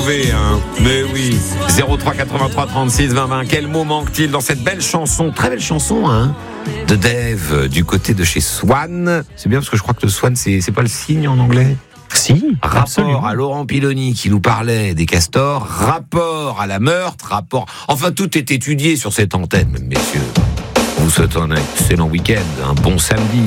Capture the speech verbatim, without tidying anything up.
retrouver, hein. Mais oui. zéro trois quatre-vingt-trois trente-six vingt vingt. Quel mot manque-t-il dans cette belle chanson, très belle chanson, hein, de Dave, du côté de chez Swan. C'est bien parce que je crois que le Swan, c'est, c'est pas le cygne en anglais. Si, Rapport absolument. à Laurent Piloni qui nous parlait des castors, rapport à la meurtre, rapport... Enfin, tout est étudié sur cette antenne, messieurs. On vous souhaite un excellent week-end, un bon samedi.